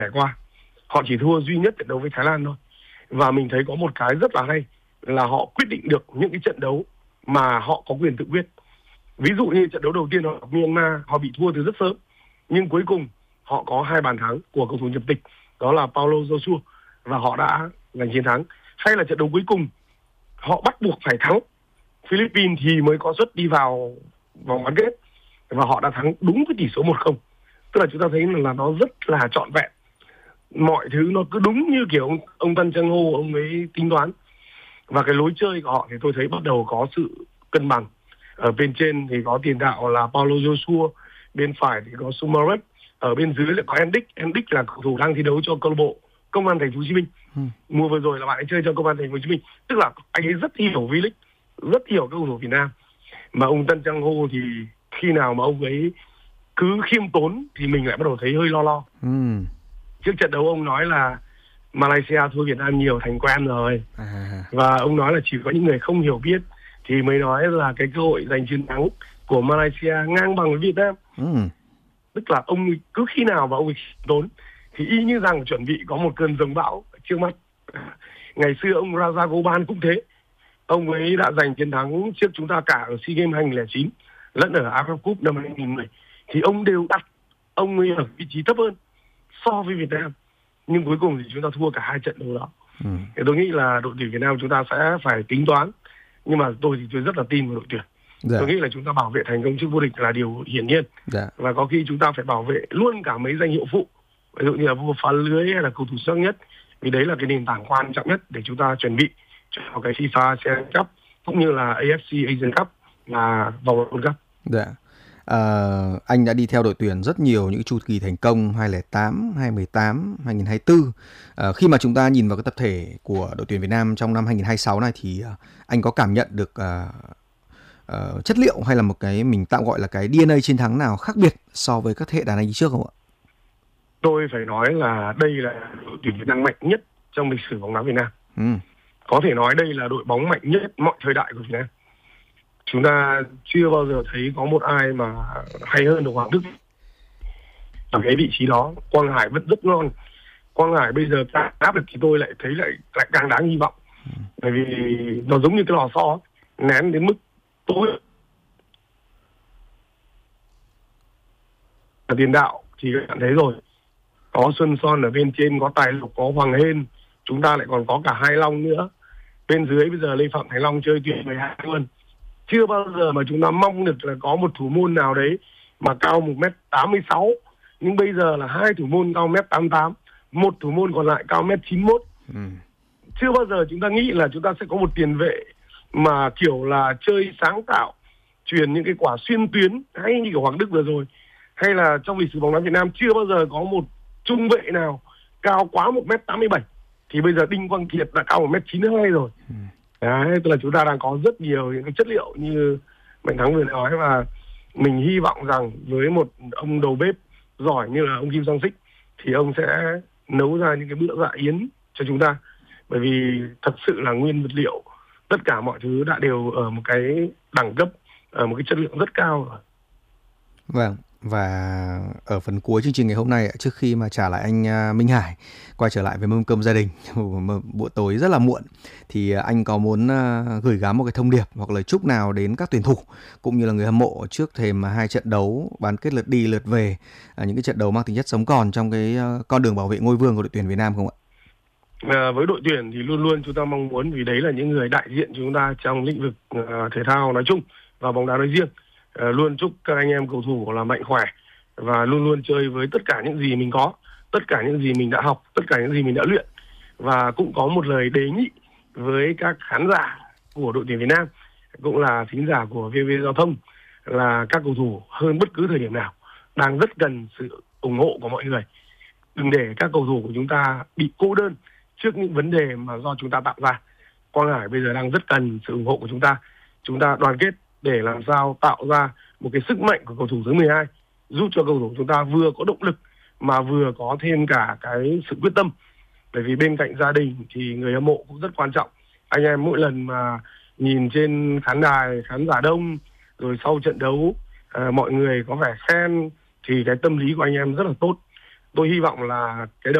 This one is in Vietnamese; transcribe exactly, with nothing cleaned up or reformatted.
trải qua. Họ chỉ thua duy nhất trận đấu với Thái Lan thôi. Và mình thấy có một cái rất là hay là họ quyết định được những cái trận đấu mà họ có quyền tự quyết. Ví dụ như trận đấu đầu tiên họ Myanmar, họ bị thua từ rất sớm, nhưng cuối cùng họ có hai bàn thắng của cầu thủ nhập tịch, đó là Paulo Joshua, và họ đã giành chiến thắng. Hay là trận đấu cuối cùng họ bắt buộc phải thắng Philippines thì mới có suất đi vào vòng bán kết, và họ đã thắng đúng với tỷ số một không. Tức là chúng ta thấy là nó rất là trọn vẹn, mọi thứ nó cứ đúng như kiểu ông, ông Tan Chang Ho ông ấy tính toán. Và cái lối chơi của họ thì tôi thấy bắt đầu có sự cân bằng. Ở bên trên thì có tiền đạo là Paulo Joshua, bên phải thì có Sumarek, ở bên dưới lại có Endic. Endic là cầu thủ đang thi đấu cho câu lạc bộ Công an Thành phố Hồ Chí Minh. Ừ. Mùa vừa rồi là bạn ấy chơi cho Công an Thành phố Hồ Chí Minh, tức là anh ấy rất hiểu V-League, rất hiểu các cầu thủ Việt Nam. Mà ông Tan Chang Ho thì khi nào mà ông ấy cứ khiêm tốn thì mình lại bắt đầu thấy hơi lo lo. Ừ. Trước trận đấu ông nói là Malaysia thua Việt Nam nhiều thành quen rồi. À. Và ông nói là chỉ có những người không hiểu biết thì mới nói là cái cơ hội giành chiến thắng của Malaysia ngang bằng với Việt Nam. Ừ. Tức là ông cứ khi nào mà ông ấy khiêm tốn thì y như rằng chuẩn bị có một cơn giông bão trước mắt. Ngày xưa ông Raja Goban cũng thế. Ông ấy đã giành chiến thắng trước chúng ta cả ở SEA Games hai không không chín lẫn ở Africa Cup năm hai không một không. Thì ông đều đặt ông ấy ở vị trí thấp hơn so với Việt Nam. Nhưng cuối cùng thì chúng ta thua cả hai trận đấu đó. Ừ. Thì tôi nghĩ là đội tuyển Việt Nam chúng ta sẽ phải tính toán. Nhưng mà tôi thì tôi rất là tin vào đội tuyển. Dạ. Tôi nghĩ là chúng ta bảo vệ thành công chức vô địch là điều hiển nhiên. Dạ. Và có khi chúng ta phải bảo vệ luôn cả mấy danh hiệu phụ. Ví dụ như là vô phá lưới hay là cầu thủ xuất sắc nhất. Vì đấy là cái nền tảng quan trọng nhất để chúng ta chuẩn bị cho cái FIFA Asian Cup cũng như là a ép xê Asian Cup là vào World Cup. Dạ. À, anh đã đi theo đội tuyển rất nhiều những chu kỳ thành công hai không không tám, hai không một tám, hai không hai tư. À, khi mà chúng ta nhìn vào cái tập thể của đội tuyển Việt Nam trong năm hai không hai sáu này thì uh, anh có cảm nhận được uh, uh, chất liệu hay là một cái mình tạm gọi là cái đê en a chiến thắng nào khác biệt so với các thế hệ đàn anh đi trước không ạ? Tôi phải nói là đây là đội tuyển Việt Nam mạnh nhất trong lịch sử bóng đá Việt Nam. Ừ. Có thể nói đây là đội bóng mạnh nhất mọi thời đại của Việt Nam. Chúng ta chưa bao giờ thấy có một ai mà hay hơn được Hoàng Đức ở cái vị trí đó. Quang Hải vẫn rất ngon. Quang Hải bây giờ càng áp được thì tôi lại thấy lại, lại càng đáng hy vọng. Ừ. Bởi vì nó giống như cái lò xo nén đến mức tối. Ở tiền đạo thì các bạn thấy rồi. Có Xuân Son ở bên trên, có Tài Lộc, có Hoàng Hên. Chúng ta lại còn có cả Hai Long nữa. Bên dưới bây giờ Lê Phạm Thành Long chơi tuyệt mười hai luôn. Chưa bao giờ mà chúng ta mong được là có một thủ môn nào đấy mà cao một mét tám mươi sáu. Nhưng bây giờ là hai thủ môn cao một mét tám mươi tám. Một thủ môn còn lại cao một mét chín mươi mốt. Ừ. Chưa bao giờ chúng ta nghĩ là chúng ta sẽ có một tiền vệ mà kiểu là chơi sáng tạo, truyền những cái quả xuyên tuyến hay như kiểu Hoàng Đức vừa rồi. Hay là trong lịch sử bóng đá Việt Nam chưa bao giờ có một trung vệ nào cao quá một mét tám mươi bảy. Thì bây giờ Đinh Quang Kiệt đã cao một mét chín mươi hai rồi. Ừ. Đấy, tức là chúng ta đang có rất nhiều những cái chất liệu như Mạnh Thắng vừa nói, và mình hy vọng rằng với một ông đầu bếp giỏi như là ông Kim Sang Sích thì ông sẽ nấu ra những cái bữa dạ yến cho chúng ta. Bởi vì thật sự là nguyên vật liệu, tất cả mọi thứ đã đều ở một cái đẳng cấp, ở một cái chất lượng rất cao rồi. Vâng. Và ở phần cuối chương trình ngày hôm nay, trước khi mà trả lại anh Minh Hải quay trở lại với mâm cơm gia đình buổi tối rất là muộn, thì anh có muốn gửi gắm một cái thông điệp hoặc lời chúc nào đến các tuyển thủ cũng như là người hâm mộ trước thềm hai trận đấu bán kết lượt đi lượt về, những cái trận đấu mang tính chất sống còn trong cái con đường bảo vệ ngôi vương của đội tuyển Việt Nam không ạ? À, với đội tuyển thì luôn luôn chúng ta mong muốn, vì đấy là những người đại diện chúng ta trong lĩnh vực uh, thể thao nói chung và bóng đá nói riêng. Uh, luôn chúc các anh em cầu thủ là mạnh khỏe và luôn luôn chơi với tất cả những gì mình có, tất cả những gì mình đã học, tất cả những gì mình đã luyện. Và cũng có một lời đề nghị với các khán giả của đội tuyển Việt Nam, cũng là thính giả của vê vê Giao thông, là các cầu thủ hơn bất cứ thời điểm nào đang rất cần sự ủng hộ của mọi người. Đừng để các cầu thủ của chúng ta bị cô đơn trước những vấn đề mà do chúng ta tạo ra. Quang Hải bây giờ đang rất cần sự ủng hộ của chúng ta. Chúng ta đoàn kết để làm sao tạo ra một cái sức mạnh của cầu thủ thứ mười hai, giúp cho cầu thủ chúng ta vừa có động lực mà vừa có thêm cả cái sự quyết tâm. Bởi vì bên cạnh gia đình thì người hâm mộ cũng rất quan trọng. Anh em mỗi lần mà nhìn trên khán đài, khán giả đông, rồi sau trận đấu à, mọi người có vẻ khen thì cái tâm lý của anh em rất là tốt. tôi hy vọng là cái